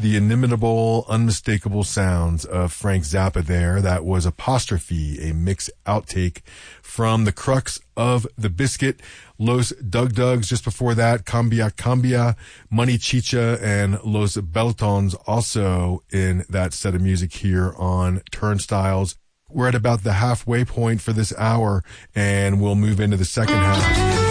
the inimitable, unmistakable sounds of Frank Zappa there. That was Apostrophe, a mix outtake from the crux of the biscuit. Los Dug Dugs just before that, Cambia Cambia, Money Chicha, and Los Beltons also in that set of music here on Turnstiles. We're at about the halfway point for this hour, and we'll move into the second half.